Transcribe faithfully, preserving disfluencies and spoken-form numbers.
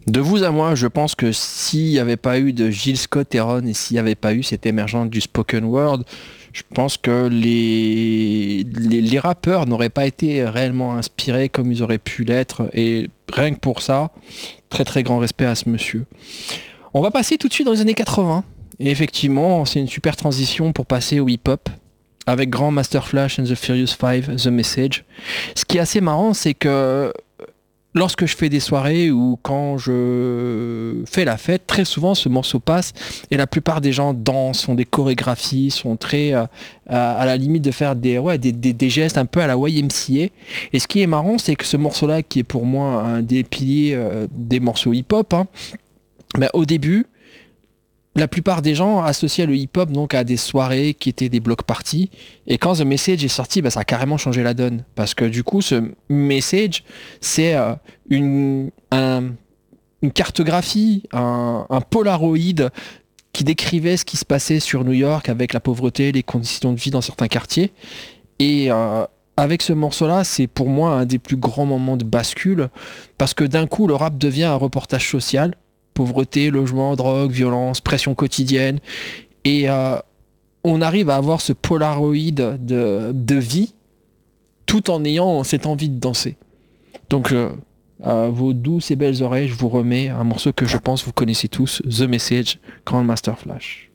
De vous à moi, je pense que s'il n'y avait pas eu de Gil Scott-Heron et s'il n'y avait pas eu cette émergence du spoken word, je pense que les, les, les rappeurs n'auraient pas été réellement inspirés comme ils auraient pu l'être. Et rien que pour ça, très très grand respect à ce monsieur. On va passer tout de suite dans les années quatre-vingts. Et effectivement, c'est une super transition pour passer au hip-hop. Avec Grand Master Flash and the Furious Five, The Message. Ce qui est assez marrant, c'est que lorsque je fais des soirées ou quand je fais la fête, très souvent ce morceau passe et la plupart des gens dansent, font des chorégraphies, sont très euh, à, à la limite de faire des, ouais, des, des, des gestes un peu à la Y M C A. Et ce qui est marrant, c'est que ce morceau-là, qui est pour moi un des piliers euh, des morceaux hip-hop, hein, mais au début, la plupart des gens associaient le hip-hop donc à des soirées qui étaient des block parties. Et quand The Message est sorti, bah, ça a carrément changé la donne. Parce que du coup, ce message, c'est euh, une, un- une cartographie, un, un polaroid qui décrivait ce qui se passait sur New York avec la pauvreté, les conditions de vie dans certains quartiers. Et euh, avec ce morceau-là, c'est pour moi un des plus grands moments de bascule. Parce que d'un coup, le rap devient un reportage social. Pauvreté, logement, drogue, violence, pression quotidienne. Et euh, on arrive à avoir ce polaroid de, de vie tout en ayant cette envie de danser. Donc, euh, à vos douces et belles oreilles, je vous remets un morceau que je pense vous connaissez tous, The Message, Grandmaster Flash.